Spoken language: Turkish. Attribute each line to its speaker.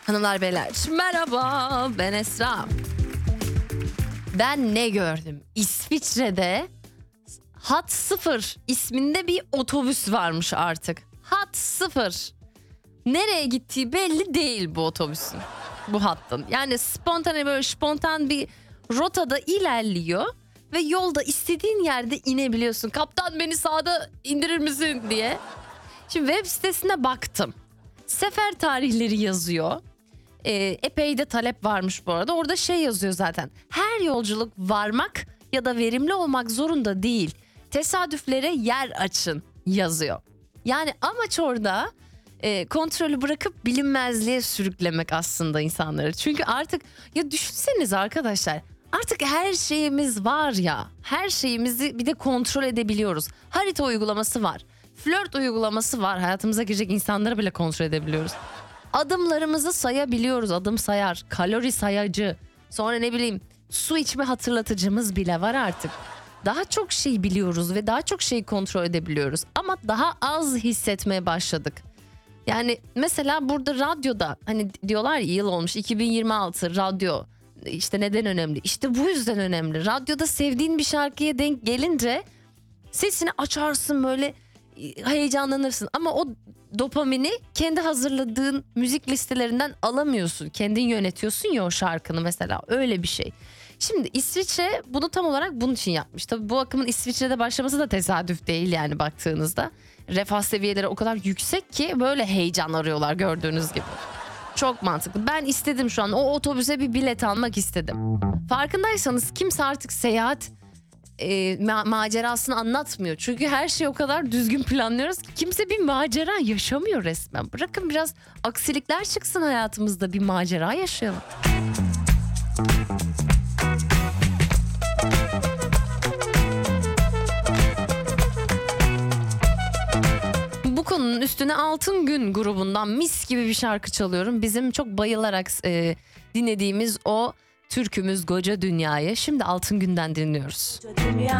Speaker 1: Hanımlar beyler merhaba, ben Esra. Ben ne gördüm? İsviçre'de Hat 0 isminde bir otobüs varmış artık. Hat 0. Nereye gittiği belli değil bu otobüsün. Bu hattın. Yani spontane, böyle spontan bir rotada ilerliyor ve yolda istediğin yerde inebiliyorsun. Kaptan, beni sağda indirir misin diye. Şimdi web sitesine baktım. Sefer tarihleri yazıyor. Epey de talep varmış bu arada. Orada şey yazıyor zaten. Her yolculuk varmak ya da verimli olmak zorunda değil. Tesadüflere yer açın yazıyor. Yani amaç orada kontrolü bırakıp bilinmezliğe sürüklemek aslında insanları. Çünkü artık ya düşünseniz arkadaşlar, artık her şeyimiz var ya, her şeyimizi bir de kontrol edebiliyoruz. Harita uygulaması var, flört uygulaması var, hayatımıza girecek insanları bile kontrol edebiliyoruz. Adımlarımızı sayabiliyoruz, adım sayar, kalori sayacı, sonra ne bileyim su içme hatırlatıcımız bile var artık. Daha çok şey biliyoruz ve daha çok şeyi kontrol edebiliyoruz ama daha az hissetmeye başladık. Yani mesela burada radyoda hani diyorlar ya, yıl olmuş 2026, radyo işte neden önemli? İşte bu yüzden önemli. Radyoda sevdiğin bir şarkıya denk gelince sesini açarsın, böyle heyecanlanırsın ama o dopamini kendi hazırladığın müzik listelerinden alamıyorsun. Kendin yönetiyorsun ya o şarkını, mesela öyle bir şey. Şimdi İsviçre bunu tam olarak bunun için yapmış. Tabii bu akımın İsviçre'de başlaması da tesadüf değil yani baktığınızda. Refah seviyeleri o kadar yüksek ki böyle heyecan arıyorlar gördüğünüz gibi. Çok mantıklı. Ben istedim şu an o otobüse bir bilet almak istedim. Farkındaysanız kimse artık seyahat macerasını anlatmıyor. Çünkü her şeyi o kadar düzgün planlıyoruz ki kimse bir macera yaşamıyor resmen. Bırakın biraz aksilikler çıksın hayatımızda, bir macera yaşayalım. Bu konunun üstüne Altın Gün grubundan mis gibi bir şarkı çalıyorum. Bizim çok bayılarak dinlediğimiz o türkümüz Koca Dünya'yı şimdi Altın Gün'den dinliyoruz.